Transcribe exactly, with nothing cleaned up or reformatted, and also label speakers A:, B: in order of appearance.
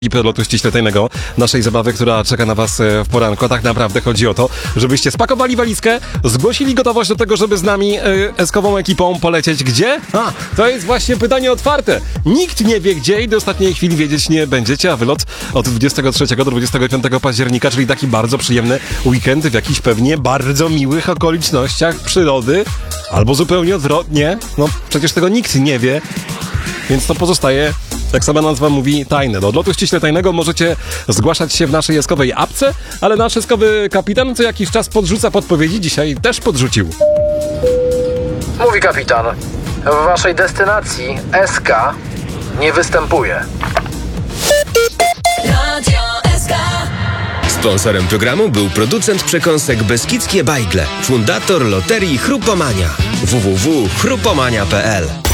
A: I lotu ściśle tajnego naszej zabawy, która czeka na was w poranku. A tak naprawdę chodzi o to, żebyście spakowali walizkę, zgłosili gotowość do tego, żeby z nami e, eskową ekipą polecieć. Gdzie? A, to jest właśnie pytanie otwarte. Nikt nie wie gdzie i do ostatniej chwili wiedzieć nie będziecie, a wylot od dwudziestego trzeciego do dwudziestego piątego października, czyli taki bardzo przyjemny weekend w jakichś pewnie bardzo miłych okolicznościach przyrody, albo zupełnie odwrotnie. No przecież tego nikt nie wie, więc to pozostaje, jak sama nazwa mówi, tajne. Do odlotu ściśle tajnego możecie zgłaszać się w naszej eskowej apce, ale nasz eskowy kapitan co jakiś czas podrzuca podpowiedzi. Dzisiaj też podrzucił.
B: Mówi kapitan, w waszej destynacji S K nie występuje.
C: Sponsorem programu był producent przekąsek Beskidzkie Bajgle, fundator loterii Chrupomania. w w w kropka chrupomania kropka p l